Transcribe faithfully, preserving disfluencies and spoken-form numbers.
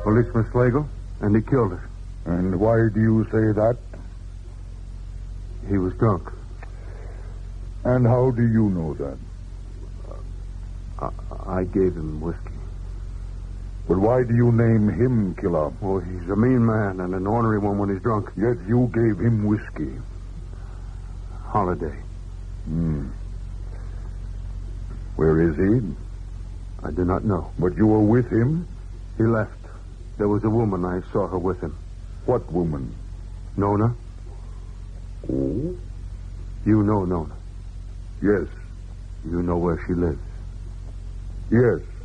Policeman Slagle, and he killed her. And why do you say that? He was drunk. And how do you know that? Uh, I, I gave him whiskey. But why do you name him killer? Well, he's a mean man and an ornery one when he's drunk. Yet you gave him whiskey. Holiday. Hmm. Where is he? I do not know. But you were with him? He left. There was a woman. I saw her with him. What woman? Nona. Oh? You know Nona. Yes. You know where she lives. Yes.